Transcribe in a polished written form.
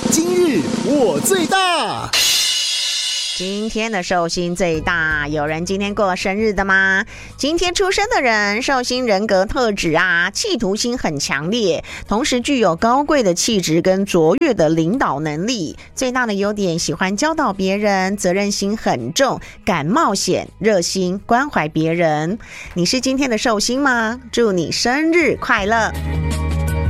今日我最大。 今天的寿星最大，有人今天过生日的吗？今天出生的人，寿星人格特质啊，企图心很强烈，同时具有高贵的气质跟卓越的领导能力。最大的优点，喜欢教导别人，责任心很重，敢冒险，热心关怀别人。你是今天的寿星吗？祝你生日快乐！